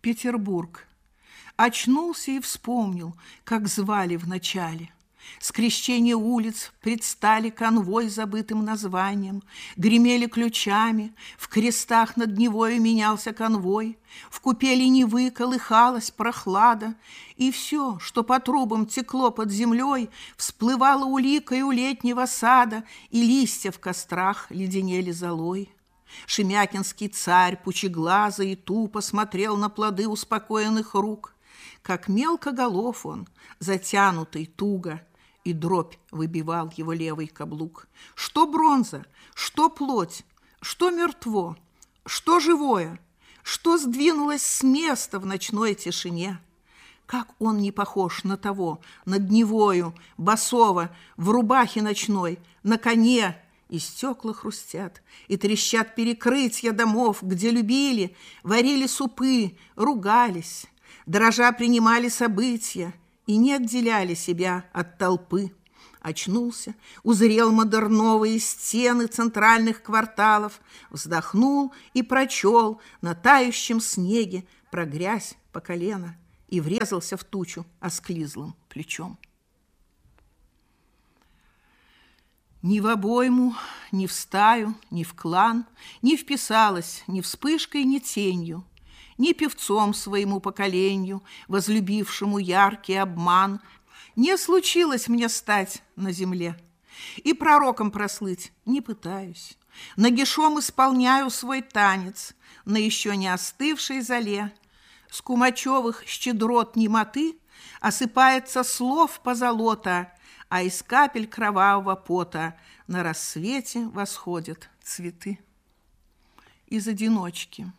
Петербург. Очнулся и вспомнил, как звали вначале. С крещения улиц предстали конвой забытым названием, гремели ключами, в крестах над Невою менялся конвой, в купели Невы колыхалась прохлада, и все, что по трубам текло под землей, всплывало уликой у летнего сада, и листья в кострах леденели золой. Шемякинский царь, пучеглазый и тупо смотрел на плоды успокоенных рук, как мелко голов он, затянутый туго, и дробь выбивал его левый каблук. Что бронза, что плоть, что мертво, что живое, что сдвинулось с места в ночной тишине. Как он не похож на того, над Невою, босого, в рубахе ночной, на коне, и стекла хрустят, и трещат перекрытья домов, где любили, варили супы, ругались, дрожа принимали события и не отделяли себя от толпы. Очнулся, узрел модерновые стены центральных кварталов, вздохнул и прочел на тающем снеге про грязь по колено и врезался в тучу осклизлым плечом. Ни в обойму, ни в стаю, ни в клан не вписалась ни вспышкой, ни тенью, ни певцом своему поколению, возлюбившему яркий обман, не случилось мне стать на земле. И пророком прослыть не пытаюсь. Нагишом исполняю свой танец на еще не остывшей золе. С кумачевых щедрот немоты осыпается слов позолота, а из капель кровавого пота на рассвете восходят цветы. Из одиночки.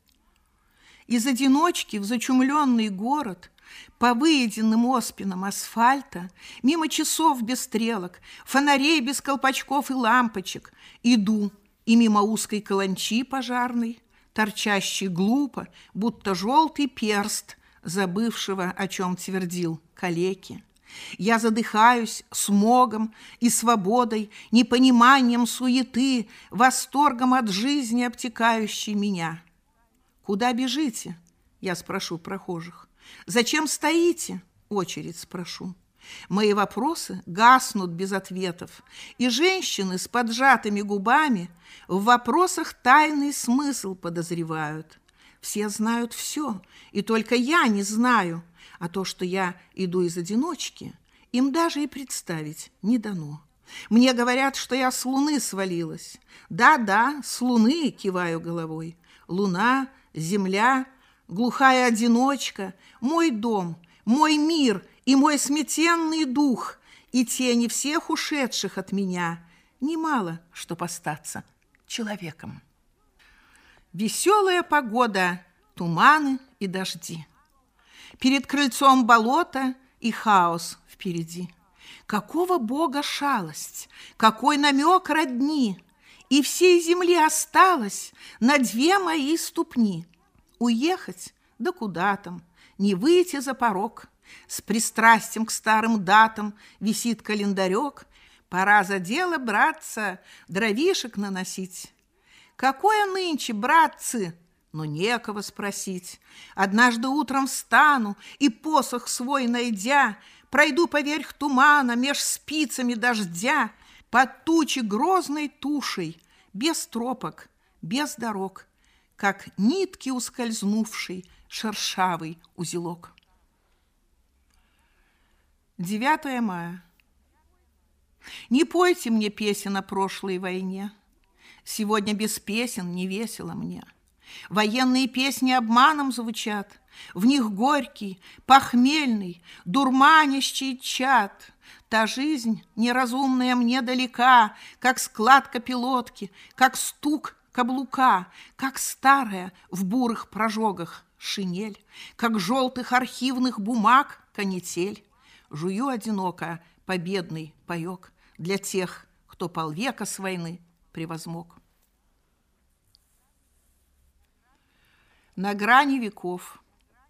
Из одиночки в зачумленный город, по выеденным оспинам асфальта, мимо часов без стрелок, фонарей без колпачков и лампочек, иду, и мимо узкой каланчи пожарной, торчащей глупо, будто желтый перст, забывшего, о чем твердил калеки. Я задыхаюсь смогом и свободой, непониманием суеты, восторгом от жизни, обтекающей меня. «Куда бежите?» – я спрошу прохожих. «Зачем стоите?» – очередь спрошу. Мои вопросы гаснут без ответов, и женщины с поджатыми губами в вопросах тайный смысл подозревают. Все знают все, и только я не знаю, а то, что я иду из одиночки, им даже и представить не дано. Мне говорят, что я с луны свалилась. Да, с луны, киваю головой. Луна, земля, глухая одиночка, мой дом, мой мир и мой сметенный дух, и тени всех ушедших от меня. Немало, чтоб остаться человеком. Веселая погода, туманы и дожди. Перед крыльцом болото и хаос впереди. Какого бога шалость, какой намек родни, и всей земли осталось на 2 мои ступни. Уехать, да куда там, не выйти за порог. С пристрастием к старым датам висит календарек. Пора за дело браться, дровишек наносить. Какое нынче, братцы? Но некого спросить. Однажды утром встану и, посох свой найдя, пройду поверх тумана меж спицами дождя, под тучи грозной тушей, без тропок, без дорог, как нитки ускользнувший шершавый узелок. 9 мая. Не пойте мне песен о прошлой войне. Сегодня без песен не весело мне. Военные песни обманом звучат, в них горький, похмельный, дурманящий чад. Та жизнь неразумная мне далека, как складка пилотки, как стук каблука, как старая в бурых прожогах шинель, как желтых архивных бумаг канитель. Жую одиноко победный паёк для тех, кто полвека с войны превозмог. На грани веков.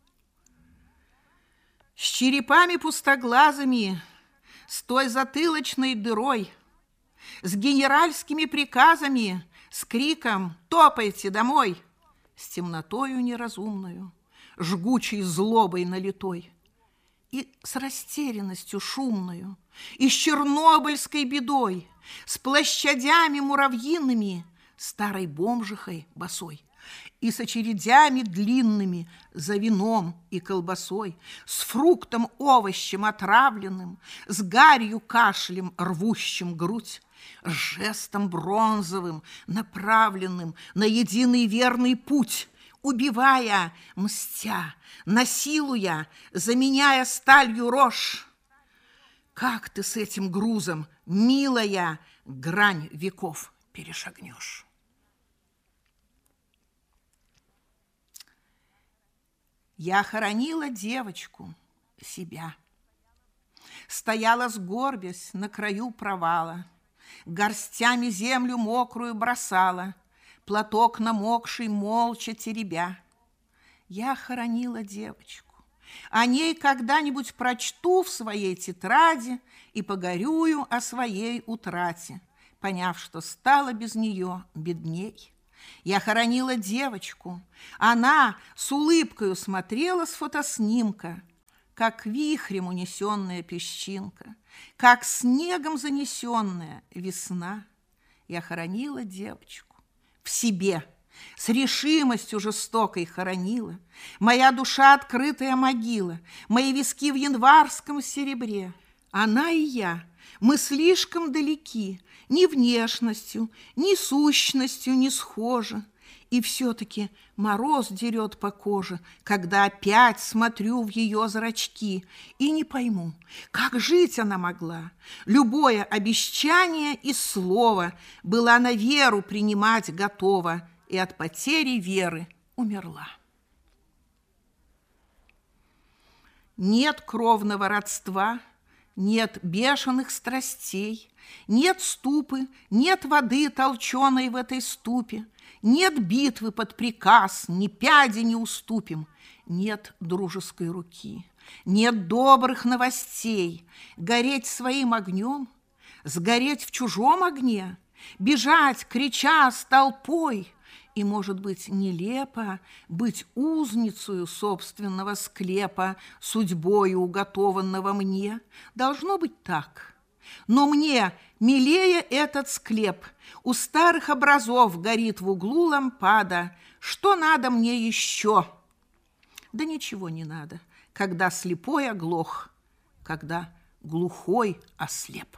С черепами пустоглазыми, с той затылочной дырой, с генеральскими приказами, с криком «Топайте домой!», с темнотою неразумною, жгучей злобой налитой. И с растерянностью шумною, и с чернобыльской бедой, с площадями муравьиными, старой бомжихой босой, и с очередями длинными за вином и колбасой, с фруктом, овощем отравленным, с гарью кашлем, рвущим грудь, с жестом бронзовым, направленным на единый верный путь, убивая, мстя, насилуя, заменяя сталью рожь. Как ты с этим грузом, милая, грань веков перешагнешь? Я хоронила девочку, себя. Стояла, сгорбясь, на краю провала, горстями землю мокрую бросала, платок намокший молча теребя. Я хоронила девочку. О ней когда-нибудь прочту в своей тетради и погорюю о своей утрате, поняв, что стала без нее бедней. Я хоронила девочку. Она с улыбкою смотрела с фотоснимка, как вихрем унесенная песчинка, как снегом занесенная весна. Я хоронила девочку в себе, с решимостью жестокой хоронила. Моя душа открытая могила, мои виски в январском серебре. Она и я, мы слишком далеки, ни внешностью, ни сущностью не схожи. И все-таки мороз дерет по коже, когда опять смотрю в ее зрачки и не пойму, как жить она могла. Любое обещание и слово была на веру принимать готова, и от потери веры умерла. Нет кровного родства, нет бешеных страстей, нет ступы, нет воды, толченой в этой ступе, нет битвы под приказ, ни пяди не уступим, нет дружеской руки, нет добрых новостей. Гореть своим огнем, сгореть в чужом огне, бежать, крича с толпой, и, может быть, нелепо быть узницею собственного склепа, судьбою уготованного мне. Должно быть так. Но мне милее этот склеп. У старых образов горит в углу лампада. Что надо мне еще? Да ничего не надо, когда слепой оглох, когда глухой ослеп.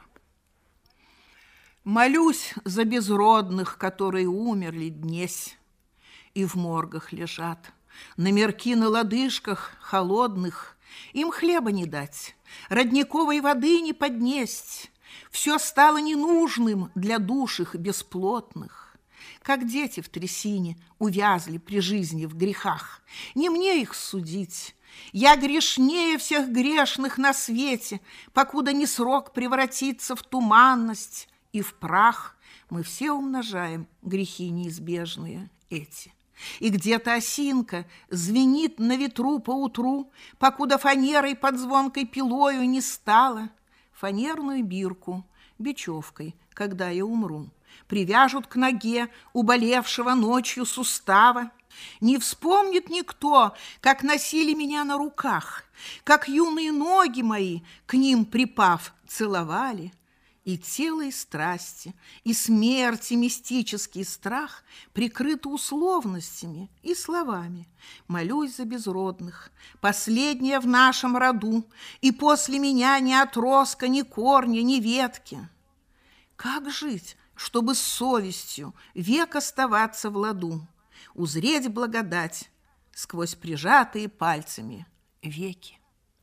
Молюсь за безродных, которые умерли днесь и в моргах лежат. Номерки на лодыжках холодных, им хлеба не дать, родниковой воды не поднесть. Все стало ненужным для душ их бесплотных. Как дети в трясине увязли при жизни в грехах. Не мне их судить. Я грешнее всех грешных на свете, покуда не срок превратиться в туманность и в прах. Мы все умножаем грехи неизбежные эти. И где-то осинка звенит на ветру поутру, покуда фанерой под звонкой пилою не стала. Фанерную бирку бечевкой, когда я умру, привяжут к ноге уболевшего ночью сустава. Не вспомнит никто, как носили меня на руках, как юные ноги мои, к ним припав, целовали. И тело, и страсти, и смерти мистический страх прикрыты условностями и словами. Молюсь за безродных, последняя в нашем роду, и после меня ни отростка, ни корня, ни ветки. Как жить, чтобы с совестью век оставаться в ладу, узреть благодать сквозь прижатые пальцами веки?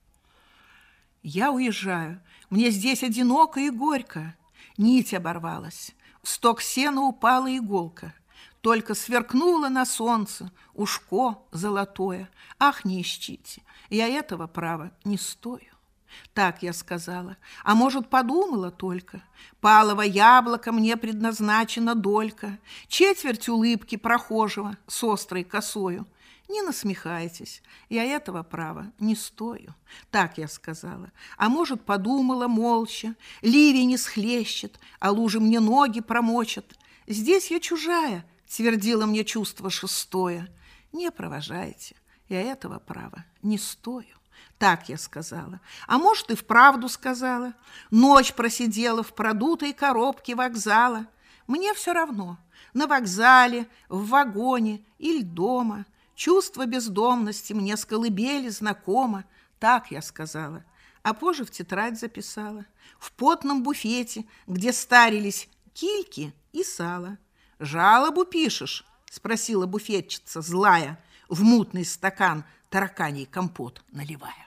Я уезжаю, мне здесь одиноко и горько. Нить оборвалась, в сток сена упала иголка. Только сверкнуло на солнце ушко золотое. Ах, не ищите, я этого права не стою. Так я сказала, а может, подумала только. Палого яблока мне предназначена долька, четверть улыбки прохожего с острой косою. Не насмехайтесь, я этого права не стою. Так я сказала. А может, подумала молча. Ливень не схлещет, а лужи мне ноги промочат. Здесь я чужая, твердило мне чувство шестое. Не провожайте, Я этого права не стою. Так я сказала. А может, и вправду сказала. Ночь просидела в продутой коробке вокзала. Мне все равно, на вокзале, в вагоне или дома. Чувство бездомности мне с колыбели знакомо. Так я сказала. А позже в тетрадь записала. В потном буфете, где старились кильки и сало. «Жалобу пишешь?» – спросила буфетчица злая, в мутный стакан тараканий компот наливая.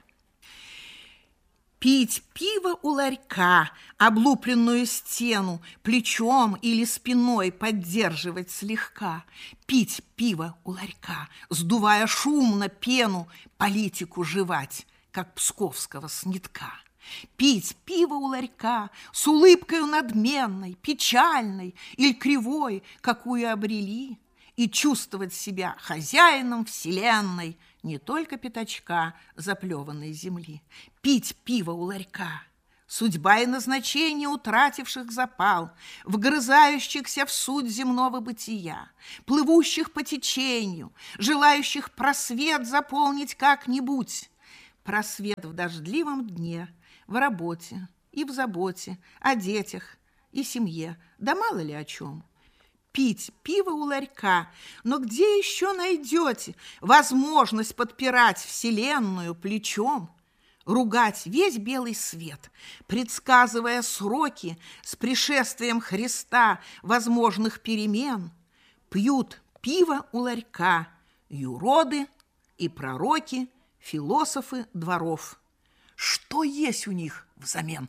Пить пиво у ларька, облупленную стену плечом или спиной поддерживать слегка. Пить пиво у ларька, сдувая шумно пену, политику жевать, как псковского снитка. Пить пиво у ларька с улыбкою надменной, печальной или кривой, какую обрели, и чувствовать себя хозяином вселенной, не только пятачка заплеванной земли. Пить пиво у ларька, судьба и назначение утративших запал, вгрызающихся в суть земного бытия, плывущих по течению, желающих просвет заполнить как-нибудь. Просвет в дождливом дне, в работе и в заботе о детях и семье, да мало ли о чем. Пить пиво у ларька, но где еще найдете возможность подпирать вселенную плечом, ругать весь белый свет, предсказывая сроки с пришествием Христа возможных перемен? Пьют пиво у ларька юроды и пророки, философы дворов. Что есть у них взамен?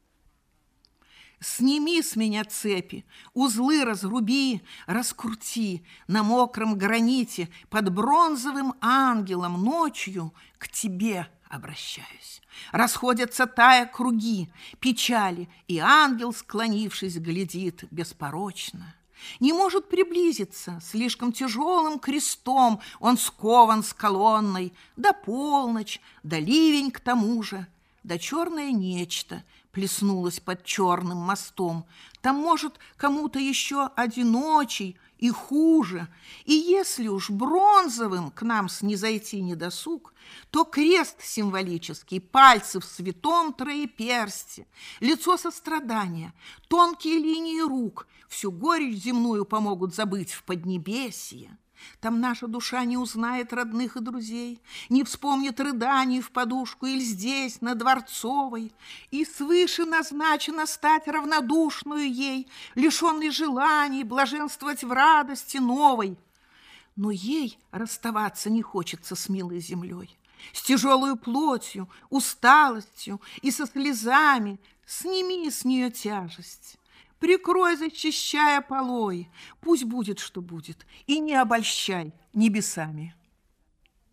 Сними с меня цепи, узлы разруби, раскрути на мокром граните под бронзовым ангелом ночью к тебе обращаюсь. Расходятся тая круги, печали, и ангел, склонившись, глядит беспорочно. Не может приблизиться, слишком тяжелым крестом он скован с колонной, да полночь, да ливень к тому же, да черное нечто плеснулось под черным мостом. Там, может, кому-то еще одиночий и хуже. И если уж бронзовым к нам снизойти недосуг, то крест символический, пальцы в святом троеперсте, лицо сострадания, тонкие линии рук всю горечь земную помогут забыть в поднебесье. Там наша душа не узнает родных и друзей, не вспомнит рыданий в подушку или здесь, на Дворцовой, и свыше назначено стать равнодушную ей, лишенной желаний, блаженствовать в радости новой. Но ей расставаться не хочется с милой землей, с тяжелой плотью, усталостью и со слезами. Сними с нее тяжесть. Прикрой, защищая полой, пусть будет, что будет, и не обольщай небесами.